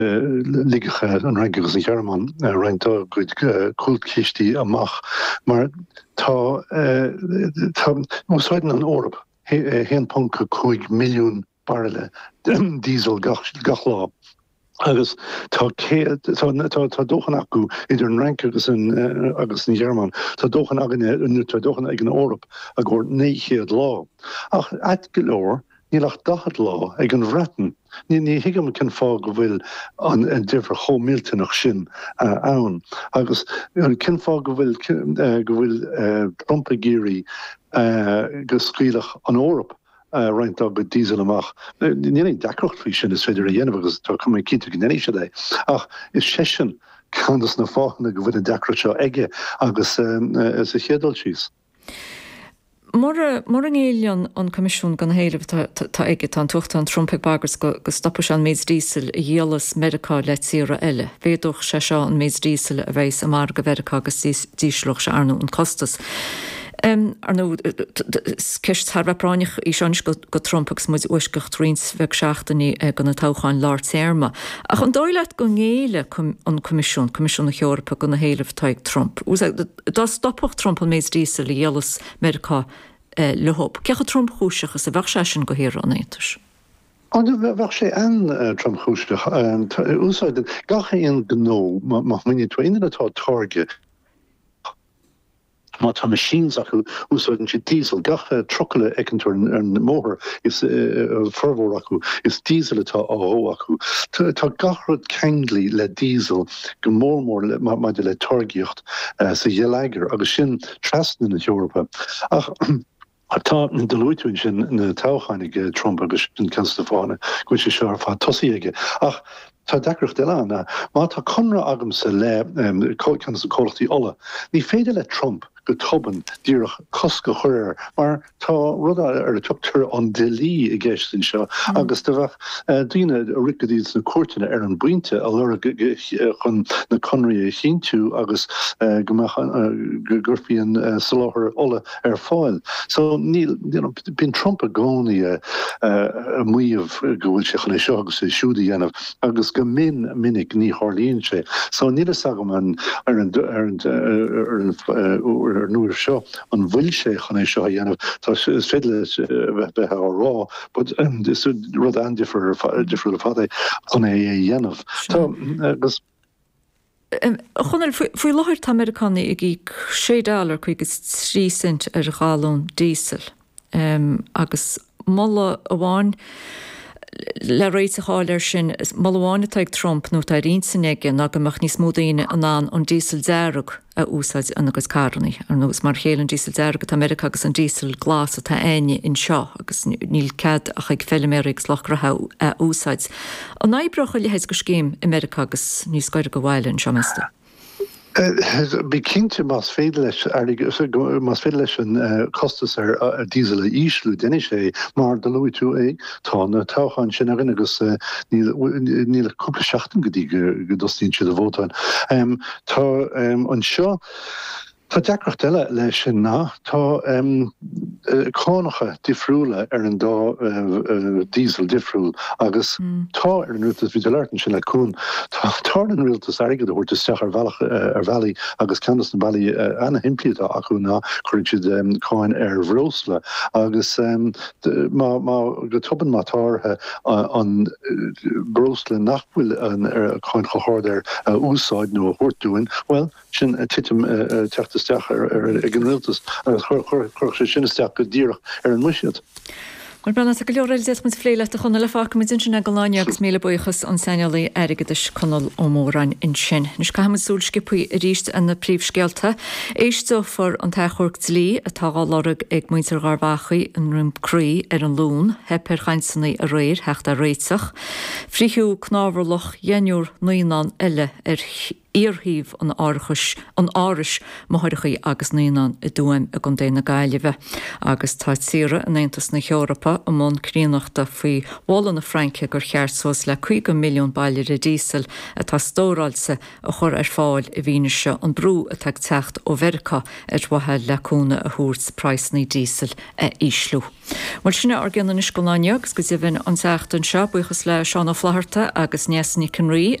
ligige an rangus in German reinta goed koelkisti amach, maar Oosiden an Orb 1.2 miljoen barrelen diesel gachlá. Agus tá dochan acu idir an rank agus in German, tá dochan ag an Orb a gur 9 lá. Ach at gelóor, nílach dachad lá ag an bhreatain. Ní hiigem cin fá go bhfuil an difar chomílte nach sin ann. Agus cin fá go bhfuil trompa géirí go scrílach an Órap reinint go diesel amach. Ní decrocht fao sin is féidir a dhéanamh agus tá cum cínta gnééis sé é. Ach is sé sin candas na fána go bhfuil a decrocht seo aige agus is a chédal síos. Mar an éilion an comisiún gan héileh tá ige tá tuachta an Trump bagars go stoppa an méid dísel a dhéalas America le tíra eile. Féadúch sé seo an méid dísel a bheits am mar go America agus dísloch se arnú an costas. Arnú ceist tharbhráinich í seanis go Trump agus muid uiscecht rins bheith seachtaí gan na táchaáin Lord Serma. Ach an dóileit go ngéile an comisiún na Eorpa go na héileh taig Trump. Dá stoppach Trump an méid dísel i dhéalas America le hop. Cecha Trump chúiseach is a bheith sé sin go hir an éitis. Bheith sé an Trump chúisteach. Úsáid gacha on gnó má muine tuaine atá targe. Maar tá machines acu úsáidan si diesel gacha trochale ekentor an mór is fervor acu is diesel atá áó acu. Tá gachrod kengli le diesel go mórmór ma de le targiocht sa dhéleiger agus sin trasna in Europa. Ach tá de luúin sin na táchainnig Trump agus sin Canstafána go se seo fá tosiige. Ach tá decrocht eile má tá conra agam sa le can sa cóchtaí ola. Ní féidir le Trump go toban díirech cosca chuir, mar tá ruda ar a tuptar an delí I gceistin seo, agus do bheith duine a ricadíd na cuairteanna ar an buinte a lura chun na conraí a chinú agus gurfiíon saláthir ola ar fáil. So bín Trump a gcónaí a muomh go bhfuil se chun é seo agus é siúdaí dhéanamh, agus go minic ní tharlíonn sé. So níle sagam ar nuair seo an bhfuil sé chun é seo dhéanamh tá is féidir bheith rá, but is rud an difriúil fada chun é dhéanamh. Tá agus Chonel faoi láthir tá Americaní ag $6 chuig is 3 cent ar gáún diesel. Agus molla amháin le réit a háir sin malháinna teag Trump nó tá rinsanige ná goach níos módaine an diesel dearug a úsáid agus carnaí ar nós mar chéal an diesel dearug America agus an diesel glas atá aine in seo agus níl cad a chuig fellimérics lechrathe a úsáid. An naibrocha lehéid go scéim America agus níos gaiir go bhhaile an seo measta. Bí cinnte más féidir leis an costas ar diesel a íslú déine sé mar de luú tú é tá na táchain sin arin agus níl cúpla seachtain gotí go dostíonn siad a bhótáin. Tá an seo tá decrocht eile leis sin ná tá cánacha difriúla ar an dá diesel difriúil agus tá ar an rutas ví leirtan sin leún tá an rialtas aige a bhirtas teach ar bhealaí agus ceannas na bailí anna impliúta acu ná chuirn siad cáin ar bhrósla agus go tuban mátáthe an brósla nachhfuil an cáin choáir ar úsáid nó a thuirtúin, well sin titim teachtas ar gin rialtas chuir sé sinnneteach go ddíireach ar an muisiad. Mar brenn a go leoréil sé mu fléile a chuna le fácha mu sin go láine agus méle buchas an seinalaí aigeis chunal ómórain in sin. Nus caiimiúil skipuí a ríist an na príomhscéalta, éistó for an techuirt lí a tágálarug ag muintear garbhachaí an rimcrí ar an lún, hepper chainsannaí a réir hecht a réiteach. Friú knáverloch jenúr nuán eile Iorthíh an áris mothirichaí agus naoán I dúim a gon déna gaiileh. Agus tá tíre an Aontas na Eorpa am món críanachta faoi bhla na Frankia gur cheartsos le 2 milliún bailile a dísel a tá stóráilsa a chur ar fáil I bhíine seo an brú a teag techt ó Vercha ar wathe leúna a thuirt praisnaí dísel a íslú. Mal sinna ar gannne is go náineag go bhín an teachtain seo buchas le seánna flaharta agus neasní Kenrí